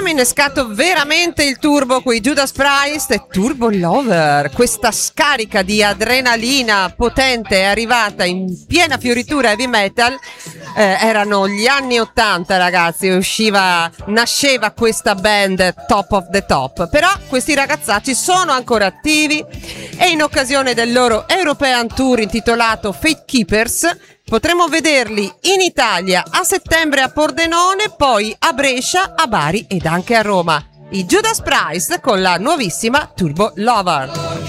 abbiamo innescato veramente il turbo con i Judas Priest e Turbo Lover. Questa scarica di adrenalina potente è arrivata in piena fioritura heavy metal. Erano gli anni 80, ragazzi, nasceva questa band Top of the Top. Però questi ragazzacci sono ancora attivi e in occasione del loro European Tour intitolato Fate Keepers potremo vederli in Italia a settembre a Pordenone, poi a Brescia, a Bari ed anche a Roma. I Judas Priest con la nuovissima Turbo Lover.